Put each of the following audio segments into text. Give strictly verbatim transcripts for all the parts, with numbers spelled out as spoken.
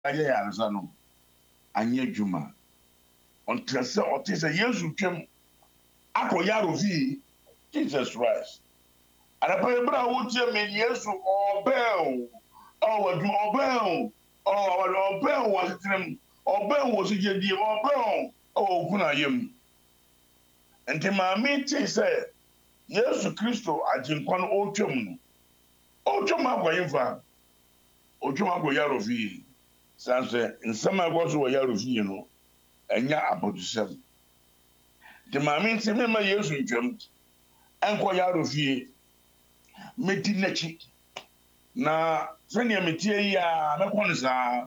ayɛ yaresa no anyɛ adwuma ɔntrɛ sɛ ɔte sɛ yesu twam akɔ yaro fie Jesus Christ anapɛ bra wotie me yesu ɔbɛn ɔwɔ adwuma ɔbɛn ɔwɔ ɔbɛn wɔ asetrem ɔbɛn wɔ sigyedie ɔbɛn ɔwɔ kuna yam nti maame te sɛ yesu kristo agyenkwa no ɔtwam no ɔtwam akɔ yimfa ɔtwam akɔ yaro fie sanse nsɛm a ɛkɔ so wɔ yaro fie no ɛnya abɔdusɛm nti maame nti mema yesu ntwam ɛnkɔ yaro fie meti n'akyi na sɛnea metie yi a mɛkɔ no saa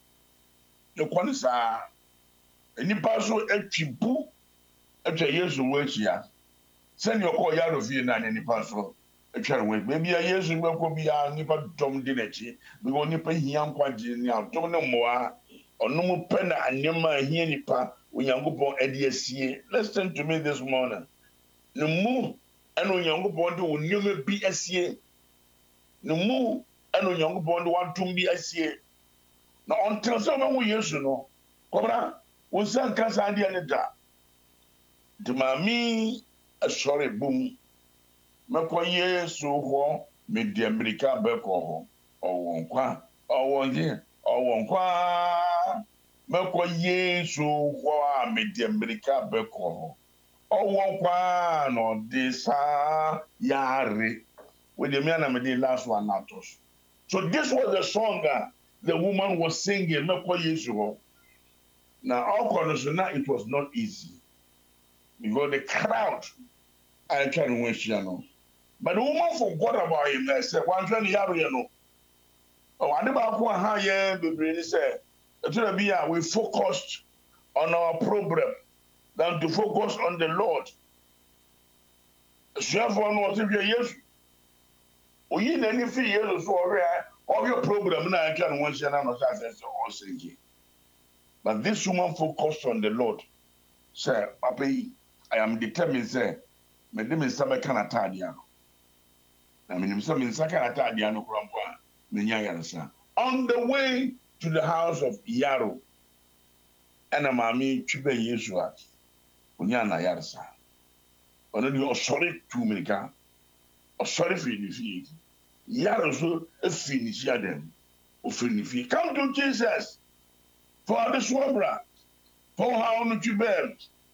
mɛkɔ no saa nnipa so atwi bu atwa yesu wɔ akyia sɛnea ɔkɔɔ yaro fie no a ne nnipa so atwa no wɔ baabi a yesu bɛkɔ biara nnipa dɔm de n'akyi because nnipa hia nkwagye ne adom ne mmoa ɔnom pɛ na nneɛma a hia nnipa onyankopɔn ade asie. Listen to me this morning. Ne mu ɛna onyankopɔn de wo nneɛma bi asie ne mu ɛna onyankopɔn de watom bi asie na ɔntel sɛ ɔbɛwo yesu no kɔbra wo nsa nka saa adeɛ ne da nti maame asɔre bom mɛkɔ yesu hɔ mede mmirika bɛkɔ hɔ ɔwɔ nkwa ɔwɔ nge ɔwɔ nkwa mɛkɔ yesu hɔ a mede mmirika bɛkɔ hɔ ɔwɔ nkwa na ɔde saa yare with the man and the last one not us. So this was the song that the woman was singing not four years ago. Now all corners now it was not easy because the crowd I trying to wish you know. But the woman forgot about him. They said, one twenty years you know. Oh, I never go higher the said we focused on our problem than to focus on the Lord. So everyone was if you're yes. Oyi na ni fi yesu so ore all your problem na can one share na no say all singing. But this woman focused on the Lord. Say, Papa, I am determined say me dem nsa kan atade ano. Na me nim say me nsa kan atade ano krampo me nya yaresa. On the way to the house of Yaro, and a mami twibe yesu a onya na yaresa. Ono di osori tu mirika. Osori fi ni fi. Yaro so finish them. Ofinifi. Come to Jesus for this wobra. For how no to bear.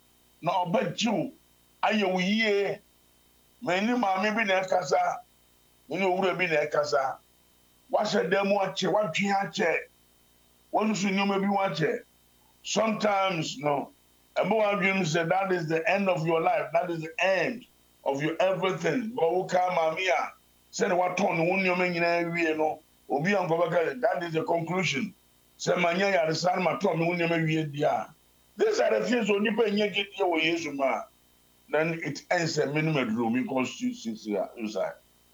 No bet you. Ayo ye. Many mammy be na kasa. You know who be na kasa. What's a demo watch? What you have check? What you know maybe watch it. Sometimes no. A more dream said that is the end of your life. That is the end of your everything. But who come here? Said what ton one you mean no obi an that is the conclusion. Say manya ya resan ma ton one you mean dia. These are the things only pay nye get here with Jesus ma. Then it ends a minimum room because you see inside.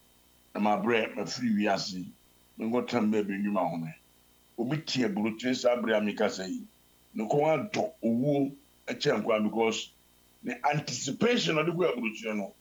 Na my bread my free we asi. Me go tan baby you ma home. Obi tie buru tie sa bre amika say. No ko an do owu e chenkwa because the anticipation of the go aburu no.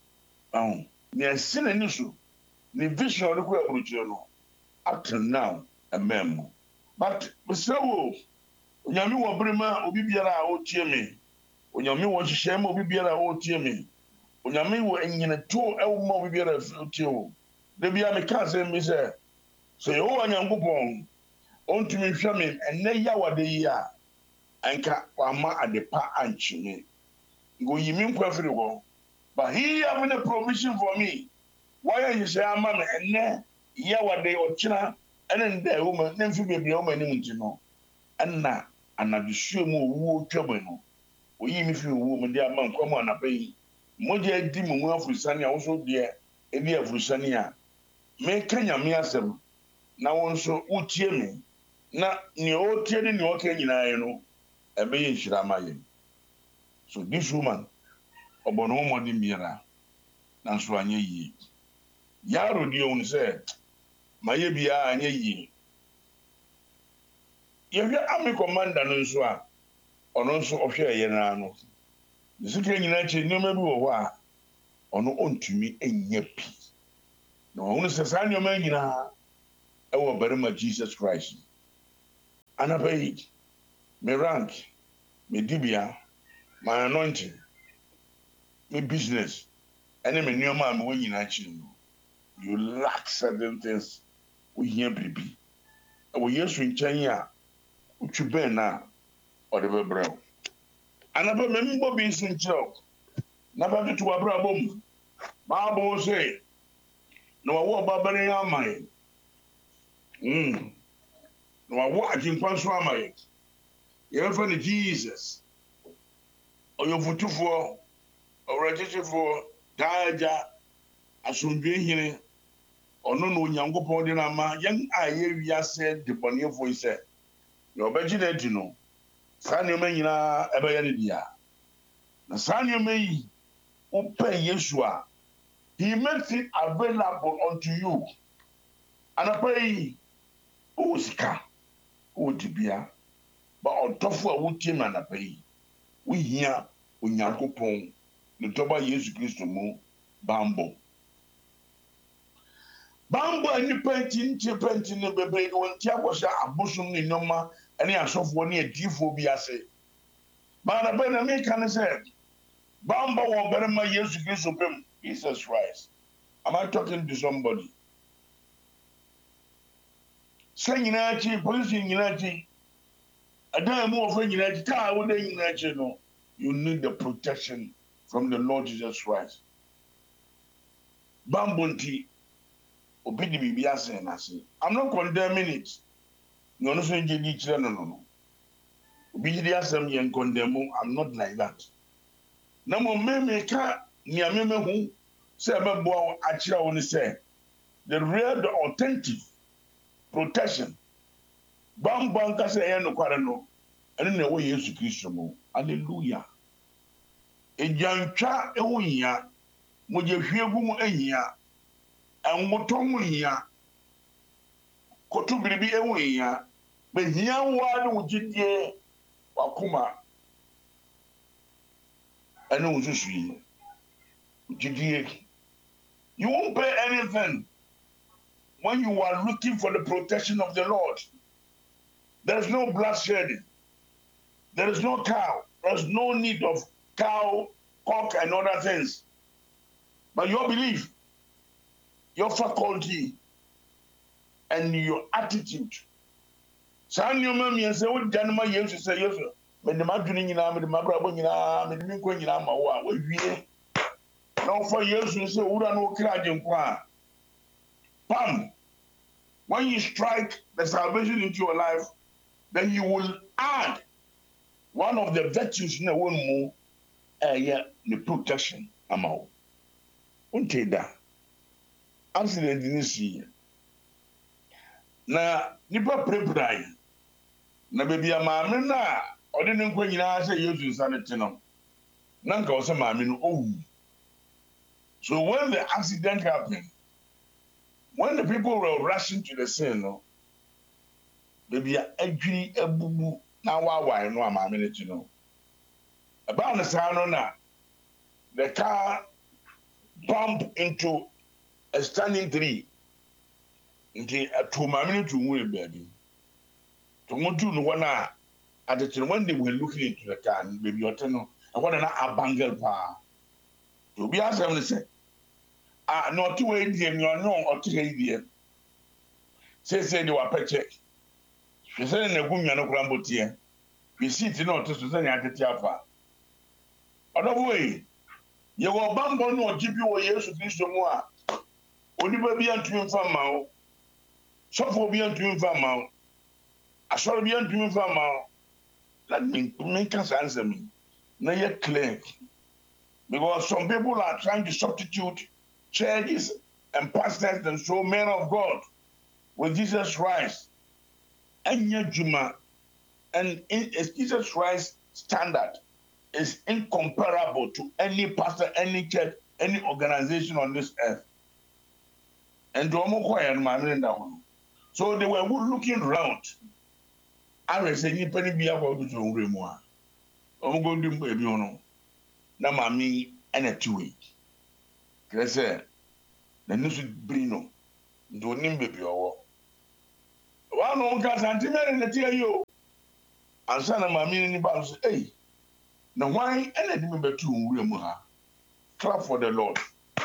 Ahun. Ne sin ani so. The vision of the world up to now a memo. But so Yami wa brima obi biara o tie me. Onyame wo hyehyɛ obi biara o tie me. Onyame wo enyina to e wo ma obi biara o tie wo. De bia me ka se me se so yo wanyankopɔn ontumi hwɛ me enne ya wade yi a anka wama adepa ankyeme. Go yimi nkwafiri ho. But he having a provision for me. Why you say I'm a man? Yeah, what they or China, and then the woman, then figure be woman in no. And now, and I assume who trouble no. We if you woman, dear man, come on a pay. Modia demon well for Sunny also dear, a dear for Sunny. Make Kenya measem. Now also, who cheer me? Not near tearing your Kenya, you know, a bay in Shiramayan. So this woman, Obono Mira, Nanswanya ye. Yaro di on say maye bia anye yi ye hwe army commander no nso a ono nso ohwe ye na no nisike nyina che nyoma bi wo ho a ono ontumi enya pi na ono se sa nyoma nyina e wo barima Jesus Christ Anapay, me rank, me dibia, my anointing, me business, and me new man when you actually you lack certain things. We hear baby. We yes in China, which you bear now, or the bro. Anapa me mbo be sin job. Napa to abra bom. Bible say, no wa babare amai. Mm. No wa ajinkwan so amai. You ever find Jesus? Or your futufo, or registerfo, Daja, Asundwe here, or no no Yango Podinama, young I hear ya said the Bonnier voice. Your virginity, you know. Sanyo Mayina, Ebayanidia. The Sanyo May, Open Yeshua. He makes it available unto you. And I pray, who is ka, who dibia, but on top of what team and I pay. We hear when Yakupon, the Toba Yesu Christo mo, Bambo. Bambo and the painting, painting the baby, when Tiabosha, a bosom in Noma, and he has of one year dephobia say. But I better make an say, Bambo or better my Yesu Christo, Jesus Christ. Am I talking to somebody? Saying Nachi, policing Nachi, a damn more of Nachi, car, what they Nachi no. You need the protection from the Lord Jesus Christ. Bambunti, obedi bibiase na say. I'm not condemning it. No, no, so you no, no, no. Obedi asem yen condemn. I'm not like that. Na mo me me ka ni ameme hu say bebo achira woni say the real, the authentic protection. Bambon ka say yen no kware no. Ene na wo Yesu Kristo mo. Hallelujah. Ejantwa ewo hia, moje hwiegu mu ahia, enwoto mu hia, kotu biribi ewo hia, be hia wa no gidie wakoma. Ene ususu gidie. You won't pay anything when you are looking for the protection of the Lord. There is no bloodshedding. There is no cow. There is no need of cow, cock, and other things. But your belief, your faculty, and your attitude. San you me and say, what Janama used to say, yes, when the Madrid in army, the Mabrabo in army, the Minko in armor, what we now for years you say, Uda no crowd qua. Pam, when you strike the salvation into your life, then you will add one of the virtues in a one more. Eh, yeah, the protection amount. Until that, accident in this year. Na nipa pray na baby a maame na odi ne nkwa nyina say Yesu sanete no. Na nka o say maame no owu. So when the accident happened, when the people were rushing to the scene, no, baby a adwiri abubu na wawa no maame ne ti no. About the sound na the car bumped into a standing tree. Nti to mamini to win baby. To want to know one at the time when they were looking into the car, baby or tenno, and what an abangle pa. To be asked them to say, ah, not to wait the no or to the say, say you are pay check. She said in a woman no crumble tear. We see it not to Susan at the Tiafa. Other way, you will bumble no give you a years to this more. Only baby and twin farm. So for beyond twin farm, I saw beyond twin farm. Let me make us answer me. Now you're clear. Because some people are trying to substitute churches and pastors and so men of God with Jesus Christ. And yet, Juma, and in, Jesus Christ's standard is incomparable to any pastor, any church, any organization on this earth. And so they were looking around. I was saying, "You penny be about to do more. I'm going to do baby no. Na mami and a two week. Can say the news bring no. Do nim baby or one on gas and in the tear you. ansa na maame ni ba so hey na why ena di me betu nwura mu ha. Clap for the Lord.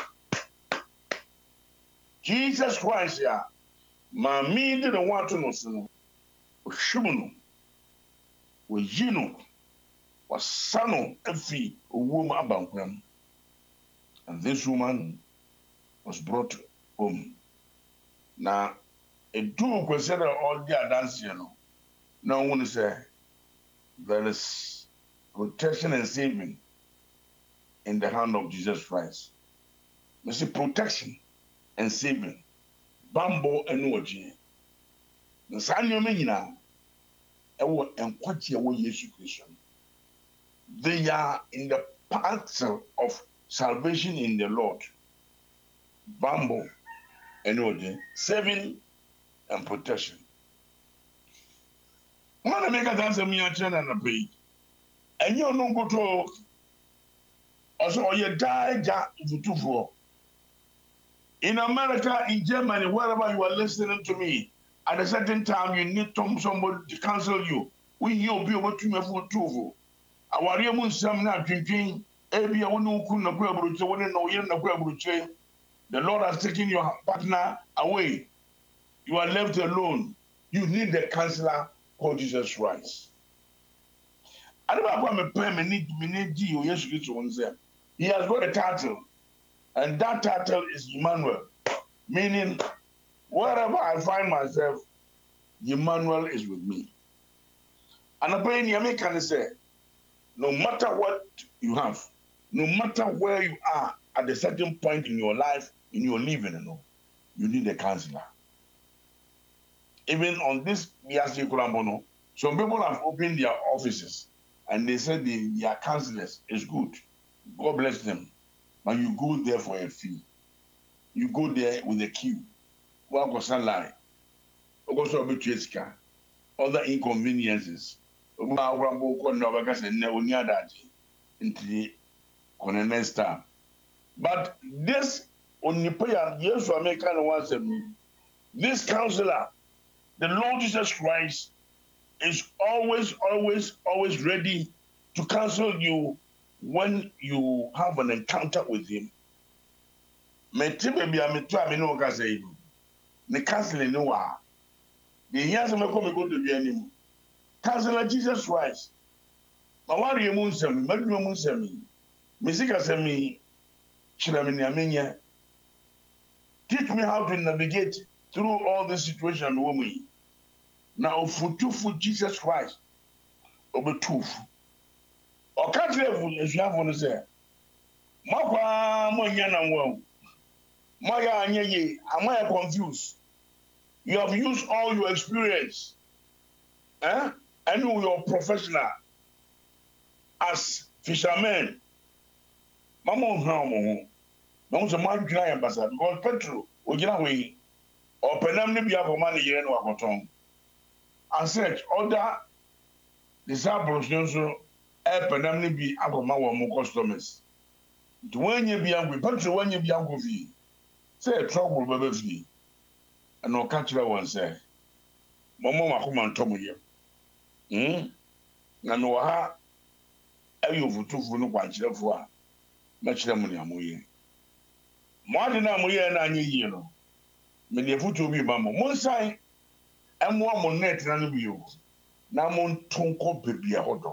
Jesus Christ ya maame di the want to know so ohwemu no oyi no wasano afi owom abankwam. And this woman was brought home. Now, a two consider all the dance, you know. Now, one say there is protection and saving in the hand of Jesus Christ. You see, protection and saving. Bambo and Woji. The Sanyo Mina, Ewo and Kwachi Ewo Yesu Christ. They are in the path of salvation in the Lord. Bambo and Woji. Saving and protection. One of the makers answer me a channel and a page. And you don't go to also you die for. In America, in Germany, wherever you are listening to me, at a certain time you need somebody to counsel you. We you be able to me for two. Our young some now drinking, every one who couldn't go to one no yen no go. The Lord has taken your partner away. You are left alone. You need a counselor called Jesus Christ. I don't know what my need need He has got a title, and that title is Emmanuel, meaning wherever I find myself, Emmanuel is with me. And I you can say, no matter what you have, no matter where you are at a certain point in your life, in your living, you know, you need a counselor. Even on this Biasi Kulambono, some people have opened their offices and they said the, their counselors is good. God bless them. But you go there for a fee. You go there with a queue. Other inconveniences. But this this counselor, the Lord Jesus Christ, is always, always, always ready to counsel you when you have an encounter with him. Me tibe bi ametu ameno ka say you. Ne counseling no wa. The years me come go to bi anim. Counselor Jesus Christ. Ma wari emu nsem, madu emu nsem. Me sika say me chira me nyamenya. Teach me how to navigate through all this situation with me. Now, for two for Jesus Christ, over two. Or can't live as you have on the say. Mapa Moyana well. Maya Nye, am I confused? You have used all your experience, eh? And your professional as fishermen. Mama Hamo. No, the man can ambassador because Petro, we get away. Or Penamni be a man here no Akoton. And said, other disciples also help Penamni be Akoma or more customers. To when you be angry, Petro when you be angry, say a trouble baby fee. And no catch that one say, Momo Makuma Tomu here. Hm? Nanoha, Ayu for two for no one chef for much the money amoye. More than amoye and I you know. Many of you be mamma. One sign, and one more net than you. Now, mon tonko baby a hot dog.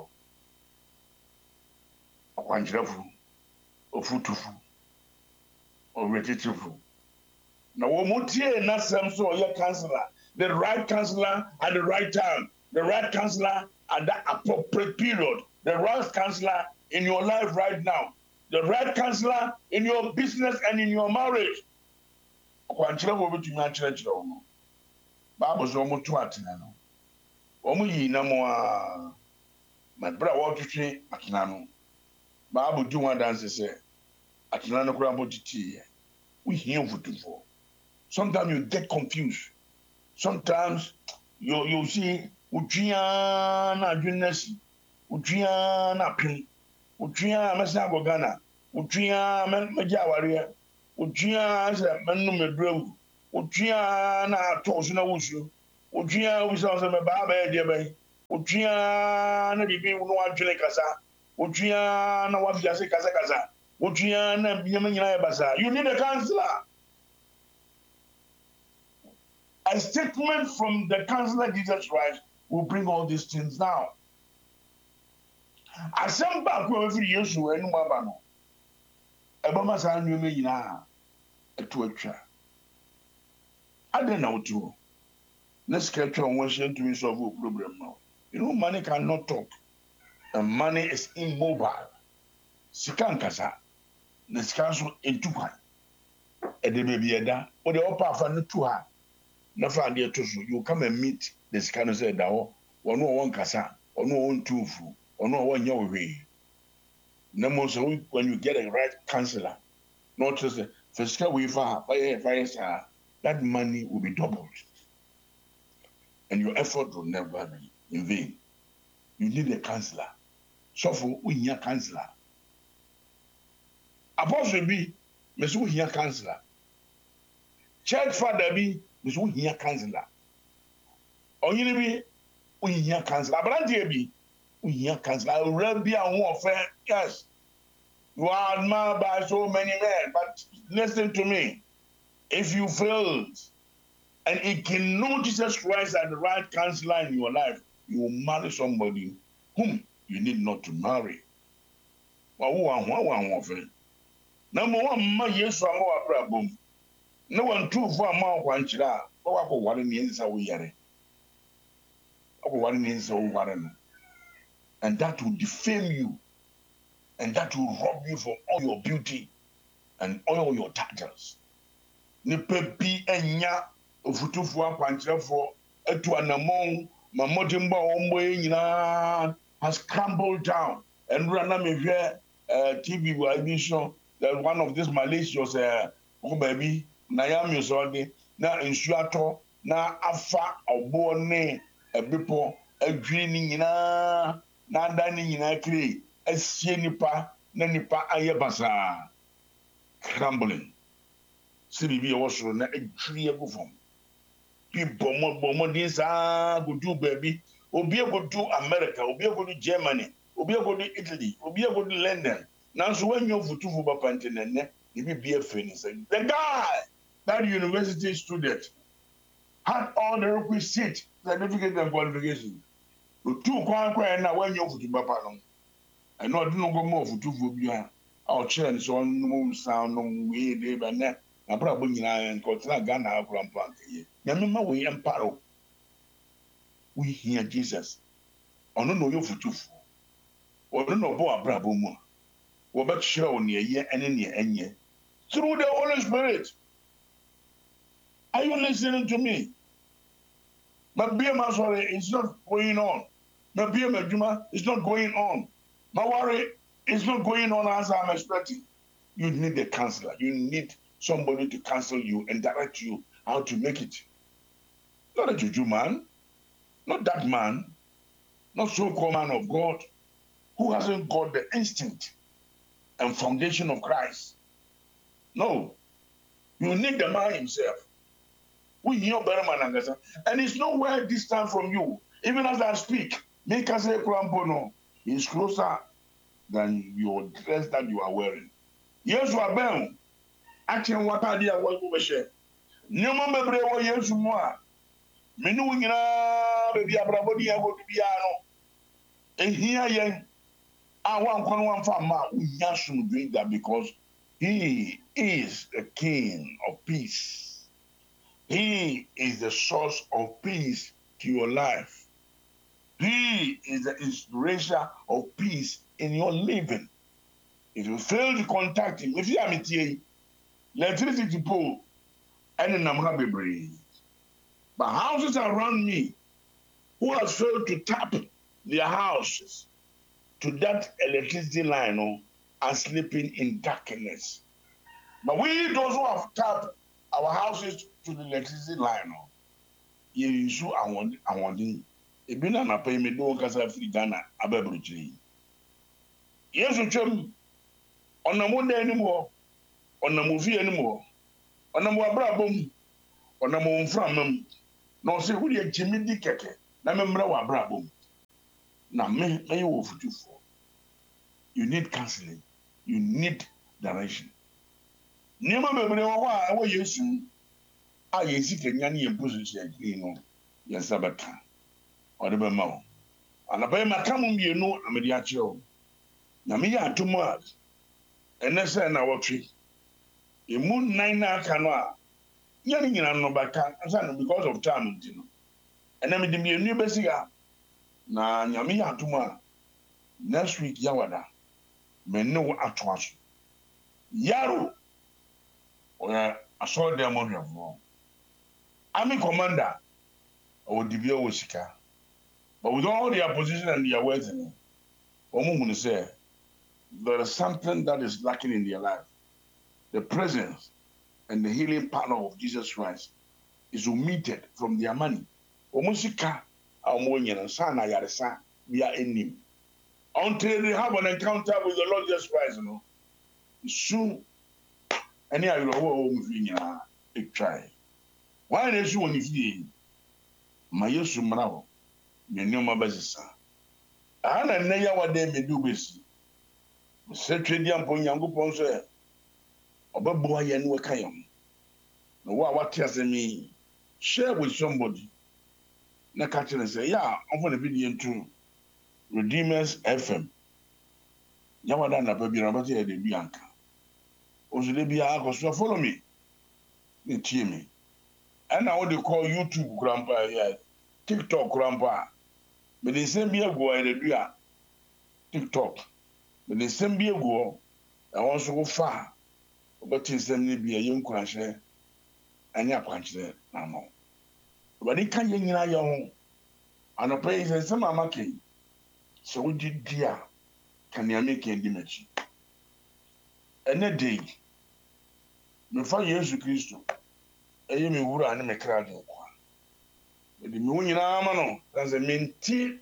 A quantrafu, or fruitful, or retitude. Now, one more tear, not some sort of your counselor. The right counselor at the right time. The right counselor at that appropriate period. The right counselor in your life right now. The right counselor in your business and in your marriage. Kwanchira wo betu nya chira chira wo. Bible so mo to atena no. Omo yi na mo a ma bra wo twetwe atena no. Bible do one dance say atena no kura mo titi. We hear for. Sometimes you get confused. Sometimes you you see udua na adwenasi, udua na pin, udua mesa go Ghana, udua me jaware. Ujia as a man no me brew. Ujia na toss na wusu. Ujia was also a baba, dear bay. Utua na bibi no adwene kasa. Utua na wafiase kasa kasa. Utua na binyama nyina ya basa. You need a counselor. A statement from the counselor Jesus Christ will bring all these things down. Asem ba ko every Yesu enu aba no. Eba ma sa nyu me nyina eto atwa. Ade na wotu. Na sketch on one share to solve a problem now. You know, money cannot talk. And money is immobile. Sikan kasa. Na sikan so entupan. E de baby eda. O de opa afa no tu ha. Na fa ade to so. You come and meet the sikan say da ho. Ono won kasa. Ono won tufu. Ono won nya we. Na mo so when you get a right counselor, not just a fiscal we fa fa that money will be doubled. And your effort will never be in vain. You need a counselor. So for we need a counselor. Apostle be, me so we need a counselor. Church father be, me so we need a counselor. Onyini be, we need a counselor. Abrantie be, we need a counselor. I will be a warfare. Yes. You are admired by so many men, but listen to me. If you failed, and it can know Jesus Christ as the right counselor in your life, you will marry somebody whom you need not to marry. Number one, my yes, I'm more problem. No one true for a mouth one chila, or what in the answer we are. One answer over, and that will defame you, and that will rob you for all your beauty and all your titles. Nipepi enya ofutufu akwankyerefo etu anamon mamodimba ombo nyina has crumbled down and run na mehwe T V wa emission that one of this Malaysians uh oh baby na yam so de na nsuato na afa obo ne ebipo adwiri ni nyina na ada ni nyina kire asie nipa na nipa ayebasa crumbling. See be also na edwiri ego from people more more this ah go do baby obi go to America obi go to Germany obi go to Italy obi go to London now so when you futu fu papa ntenene e be be afeni say the guy that university student had all the requisite certificate and qualification two kwan kwan na when you futu papa no I know do no go more futu fu bia I'll change so no sound no we dey ba na abra bo nyina enkotra Ghana akura mpa nke Nyamema we emparo. We hear Jesus. Ono no yo futufu. Ono no bo abrabo mu. Wo be kire wo ne ye ene ne enye. Through the Holy Spirit. Are you listening to me? My beer sorry, it's not going on. My beer majuma is not going on. My worry is not going on as I'm expecting. You need a counselor. You need somebody to counsel you and direct you how to make it. Not a juju man, not that man, not so-called man of God, who hasn't got the instinct and foundation of Christ. No, you need the man himself. We hear better man, and it's nowhere distant from you. Even as I speak, make us say Krampono is closer than your dress that you are wearing. Yes, you are bound. Action what idea what we share. No member of yes, more. Menu nyina baby abrabodi ya go bia no ehia yen awan kwon wan fa ma unya sum doing that because he is the king of peace. He is the source of peace to your life. He is the inspiration of peace in your living. If you fail to contact him, if you are meeting electricity pole and namha bebre. But houses around me who have failed to tap their houses to that electricity line oh, are sleeping in darkness. But we, those who have tapped our houses to the electricity line, oh, you issue I want I want it. If you don't pay me, don't casa free Ghana, Ababruchi. Yes, you chum on the moon anymore, on the movie anymore, on the more brabum, on the moon from them. No, say, we are Jimmy Dickett, na membra wa brabum. Now, me, me you for. You need counseling. You need direction. Nema bebre wo a wo Yesu a yesi kenya ne position agri no yensa beka. Ode be ma wo. Anaba ma ka mo mienu amede a kire wo. Na me ya atomo a ene se na wotwe. Emu nine na aka no a nya ni nyina no baka asa no because of time nti no. Ene me de mienu besiga na nyame ya atomo a next week yawada me ne wo atoaso. Yaro oya aso dem mo hwefo. Army commander or Dibia Wosika. But with all their position and their words in it, say there is something that is lacking in their life. The presence and the healing power of Jesus Christ is omitted from their money. Omusika and Sana Yaresa, we are in him. Until they have an encounter with the Lord Jesus Christ, you know, soon any of your try. Why is you when you my Yesu mrao me nyoma bazisa ana nne ya wade me du besi se twedi ampo nyankopon so e obabo aye ne weka yam no wa wate asemi share with somebody na ka tene say ya onfo na video ntu Redeemers F M ya wada na ba bi na ba te de bi anka o so de bi akoso follow me ne tie me and I what they call YouTube grandpa, yeah, TikTok grandpa. But they send me a go and they do TikTok. But they send me a go, I want to go far. But they send me be a young crash and ya punch there. No. But they can't get in a young and a place and some are making. So we did dear. Can you make a dimage? And a day, before years of Christo. Eyi me wura ne me kra de kwa. Me de me wunyina ama no, dan se menti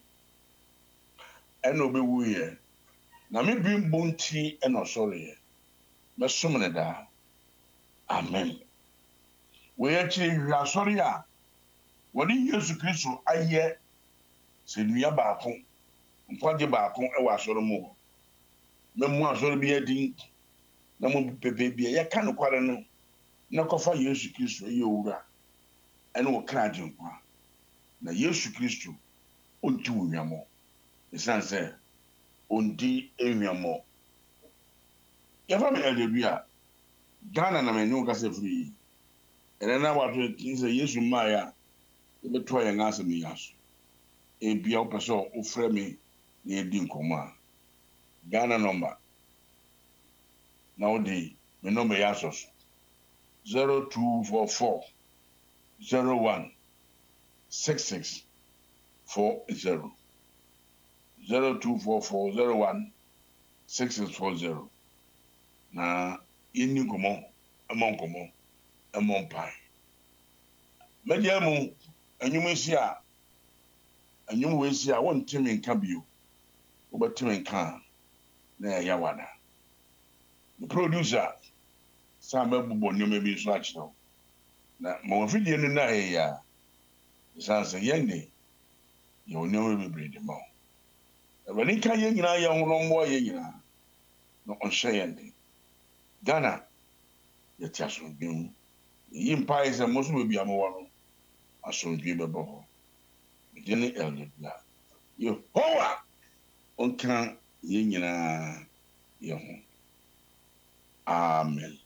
ena obewu ye. Na me bi mbonti ena sori ye. Me som ne da. Amen. We ya chi hwa sori a. Wodi Yesu Kristo aye se nua baako. Nkwaje baako e wa sori mu. Me mu asori bi adin. Na mo pepe bi ye ka no kware no. Na kofa Yesu Kristo ye owura ene wo kra dinkwa na Yesu Kristo onti wunwamo esan se onti enwamo ya fa me hallelujah Ghana na me nyu ka se free ene na wa to tinse Yesu maya e be to ye ngase me yaso e bia o peso o frɛ me na edi nkoma Ghana number na o di me number yaso zero two four four zero one six six four zero zero two four four zero one six six four zero na yini komo amon komo amon pai media mu anyum isi a anyum we isi a won timi nka bio wo betimi nka na ya wada the producer Samba bubo nyome bi so achiro na mo fidie no na he ya sanse yende ye onyome bi brede mo ewani ka ye nyina ye hono mo ye nyina no onhye yende Ghana ye ti asomdwem yi mpa ise mo so bi amowo no asomdwe bebo ho de ne elbia yo hoa onka ye nyina ye ho amen.